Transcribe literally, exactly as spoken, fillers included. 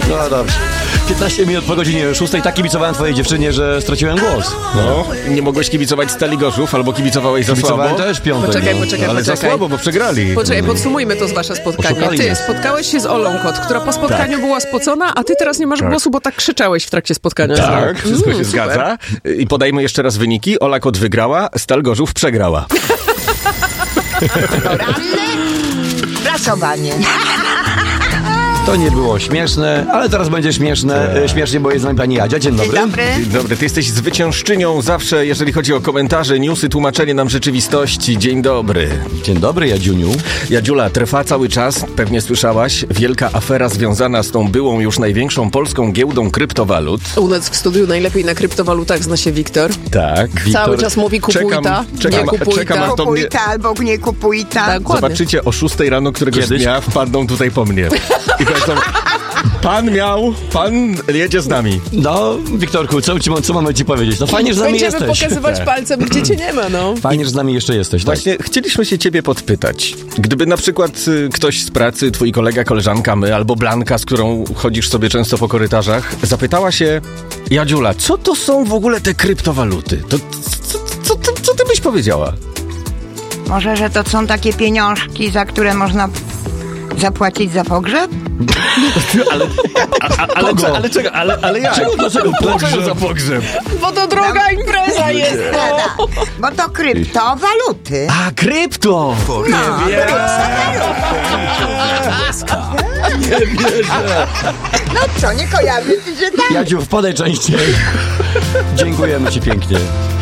No dobrze. piętnaście minut po godzinie szóstej. Tak kibicowałem twojej dziewczynie, że straciłem głos. No, nie mogłeś kibicować Stali Gorzów, albo kibicowałeś za Kibicowałem słabo. też piątek. Poczekaj, no. poczekaj, Ale za poczekaj. słabo, bo przegrali. Poczekaj, podsumujmy to z wasze spotkanie. Oszukali Ty mnie. spotkałeś się z Olą Kot, która po spotkaniu Tak. była spocona, a ty teraz nie masz Tak. głosu, bo tak krzyczałeś w trakcie spotkania. Tak, wszystko Mm, się super. zgadza. I podajmy jeszcze raz wyniki. Ola Kot wygrała, Stal Gorzów przegrała. Prasowanie. To nie było śmieszne, ale teraz będzie śmieszne. E, Śmiesznie, bo jest z nami pani Jadzia. Dzień dobry. Dzień dobry. Dzień dobry, ty jesteś zwyciężczynią zawsze, jeżeli chodzi o komentarze, newsy, tłumaczenie nam rzeczywistości. Dzień dobry. Dzień dobry, Jadziuniu. Jadziula, trwa cały czas, pewnie słyszałaś, wielka afera związana z tą byłą już największą polską giełdą kryptowalut. U nas w studiu najlepiej na kryptowalutach zna się Wiktor. Tak. Cały czas mówi kupuj Czekam- ta, czekam- nie kupuj czekam, ta. aż to Kupuj mnie- ta albo nie kupuj ta. Tak, dokładnie. Zobaczycie o szóstej rano któregoś Kiedyś. dnia wpadną tutaj po mnie. I powiedzą, pan miał, pan jedzie z nami. No, Wiktorku, co, ci, co mamy ci powiedzieć? No fajnie, że z nami Będziemy jesteś. pokazywać Tak. palcem, gdzie cię nie ma, no. Fajnie, że z nami jeszcze jesteś. Tak. Właśnie chcieliśmy się ciebie podpytać. Gdyby na przykład y, ktoś z pracy, twój kolega, koleżanka, my albo Blanka, z którą chodzisz sobie często po korytarzach, zapytała się, Jadziula, co to są w ogóle te kryptowaluty? To co, co, co, co ty byś powiedziała? Może, że to są takie pieniążki, za które można zapłacić za pogrzeb? Ale, a, a, ale, co, ale czego, ale, ale jak? Czego, dlaczego Dlaczego za pogrzeb? Bo to droga impreza jest, Tak, bo to kryptowaluty. A, krypto! No, Nie wiem. no co, nie kojarzysz, że tak? Jadziu, wpadaj częściej. Dziękujemy ci pięknie.